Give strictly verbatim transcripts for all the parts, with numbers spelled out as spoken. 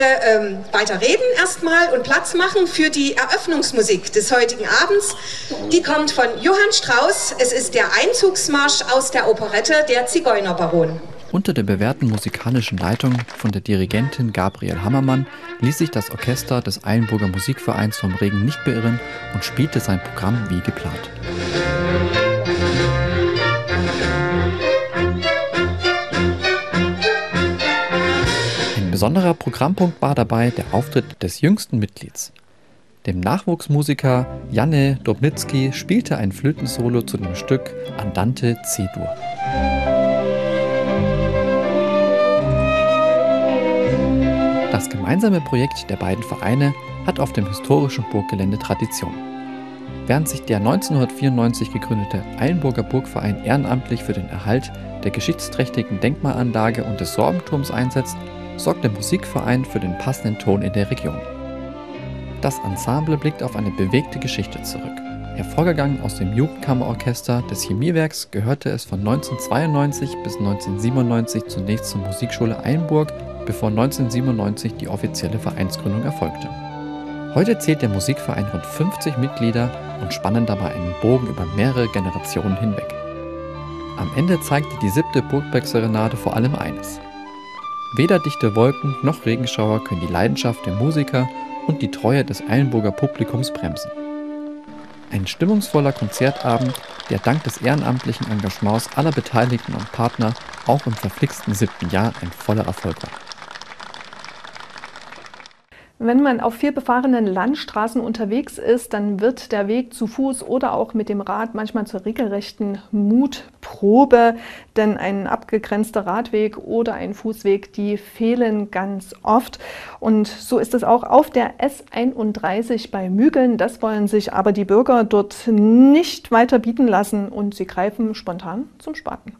Ähm, weiter reden erstmal und Platz machen für die Eröffnungsmusik des heutigen Abends. Die kommt von Johann Strauss. Es ist der Einzugsmarsch aus der Operette Der Zigeunerbaron. Unter der bewährten musikalischen Leitung von der Dirigentin Gabriel Hammermann ließ sich das Orchester des Eilenburger Musikvereins vom Regen nicht beirren und spielte sein Programm wie geplant. Ein besonderer Programmpunkt war dabei der Auftritt des jüngsten Mitglieds. Dem Nachwuchsmusiker Janne Dobnitzky spielte ein Flötensolo zu dem Stück Andante C-Dur. Das gemeinsame Projekt der beiden Vereine hat auf dem historischen Burggelände Tradition. Während sich der neunzehnhundertvierundneunzig gegründete Eilenburger Burgverein ehrenamtlich für den Erhalt der geschichtsträchtigen Denkmalanlage und des Sorgenturms einsetzt, sorgt der Musikverein für den passenden Ton in der Region. Das Ensemble blickt auf eine bewegte Geschichte zurück. Hervorgegangen aus dem Jugendkammerorchester des Chemiewerks gehörte es von neunzehnhundertzweiundneunzig bis neunzehnhundertsiebenundneunzig zunächst zur Musikschule Eilenburg, bevor neunzehnhundertsiebenundneunzig die offizielle Vereinsgründung erfolgte. Heute zählt der Musikverein rund fünfzig Mitglieder und spannen dabei einen Bogen über mehrere Generationen hinweg. Am Ende zeigte die siebte Burgberg-Serenade vor allem eines: Weder dichte Wolken noch Regenschauer können die Leidenschaft der Musiker und die Treue des Eilenburger Publikums bremsen. Ein stimmungsvoller Konzertabend, der dank des ehrenamtlichen Engagements aller Beteiligten und Partner auch im verflixten siebten Jahr ein voller Erfolg war. Wenn man auf vielbefahrenen Landstraßen unterwegs ist, dann wird der Weg zu Fuß oder auch mit dem Rad manchmal zur regelrechten Mutprobe, denn ein abgegrenzter Radweg oder ein Fußweg, die fehlen ganz oft. Und so ist es auch auf der S einunddreißig bei Mügeln. Das wollen sich aber die Bürger dort nicht weiter bieten lassen und sie greifen spontan zum Spaten.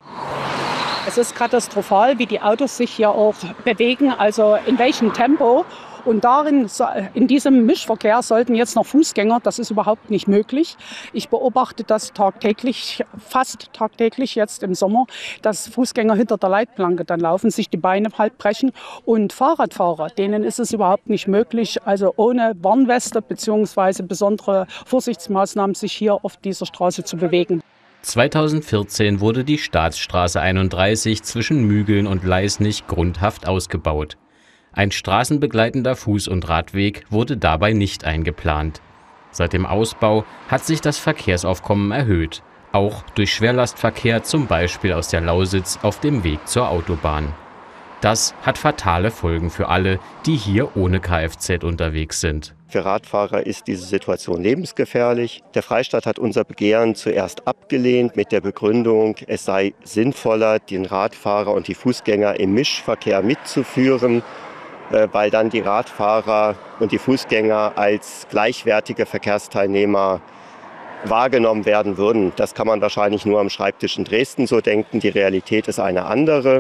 Es ist katastrophal, wie die Autos sich hier auch bewegen, also in welchem Tempo. Und darin, in diesem Mischverkehr sollten jetzt noch Fußgänger, das ist überhaupt nicht möglich. Ich beobachte das tagtäglich, fast tagtäglich jetzt im Sommer, dass Fußgänger hinter der Leitplanke dann laufen, sich die Beine halb brechen. Und Fahrradfahrer, denen ist es überhaupt nicht möglich, also ohne Warnweste bzw. besondere Vorsichtsmaßnahmen sich hier auf dieser Straße zu bewegen. zweitausendvierzehn wurde die Staatsstraße einunddreißig zwischen Mügeln und Leisnig grundhaft ausgebaut. Ein straßenbegleitender Fuß- und Radweg wurde dabei nicht eingeplant. Seit dem Ausbau hat sich das Verkehrsaufkommen erhöht, auch durch Schwerlastverkehr, zum Beispiel aus der Lausitz auf dem Weg zur Autobahn. Das hat fatale Folgen für alle, die hier ohne Kfz unterwegs sind. Für Radfahrer ist diese Situation lebensgefährlich. Der Freistaat hat unser Begehren zuerst abgelehnt mit der Begründung, es sei sinnvoller, den Radfahrer und die Fußgänger im Mischverkehr mitzuführen, weil dann die Radfahrer und die Fußgänger als gleichwertige Verkehrsteilnehmer wahrgenommen werden würden. Das kann man wahrscheinlich nur am Schreibtisch in Dresden so denken. Die Realität ist eine andere.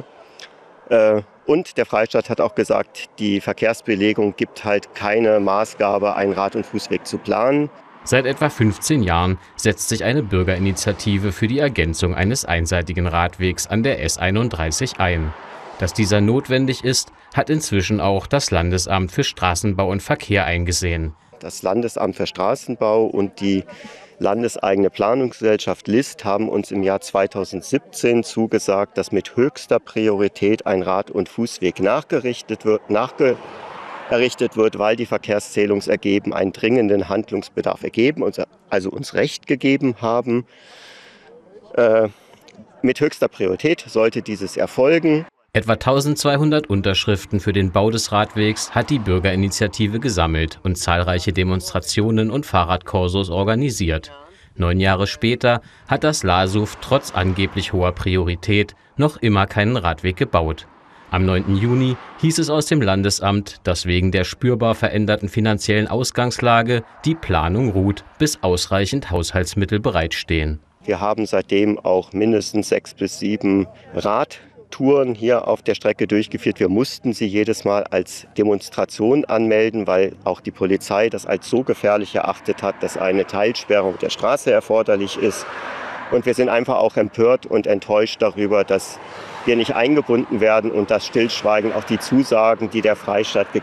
Und der Freistaat hat auch gesagt, die Verkehrsbelegung gibt halt keine Maßgabe, einen Rad- und Fußweg zu planen. Seit etwa fünfzehn Jahren setzt sich eine Bürgerinitiative für die Ergänzung eines einseitigen Radwegs an der S einunddreißig ein. Dass dieser notwendig ist, hat inzwischen auch das Landesamt für Straßenbau und Verkehr eingesehen. Das Landesamt für Straßenbau und die landeseigene Planungsgesellschaft List haben uns im Jahr zweitausendsiebzehn zugesagt, dass mit höchster Priorität ein Rad- und Fußweg nachgerichtet wird, nachge errichtet wird, weil die Verkehrszählungsergeben einen dringenden Handlungsbedarf ergeben, also uns Recht gegeben haben. Äh, mit höchster Priorität sollte dieses erfolgen. Etwa eintausendzweihundert Unterschriften für den Bau des Radwegs hat die Bürgerinitiative gesammelt und zahlreiche Demonstrationen und Fahrradkorsos organisiert. Neun Jahre später hat das L A S U F trotz angeblich hoher Priorität noch immer keinen Radweg gebaut. Am neunten Juni hieß es aus dem Landesamt, dass wegen der spürbar veränderten finanziellen Ausgangslage die Planung ruht, bis ausreichend Haushaltsmittel bereitstehen. Wir haben seitdem auch mindestens sechs bis sieben Rad Touren hier auf der Strecke durchgeführt. Wir mussten sie jedes Mal als Demonstration anmelden, weil auch die Polizei das als so gefährlich erachtet hat, dass eine Teilsperrung der Straße erforderlich ist. Und wir sind einfach auch empört und enttäuscht darüber, dass wir nicht eingebunden werden und dass stillschweigend auch die Zusagen, die der Freistaat gegeben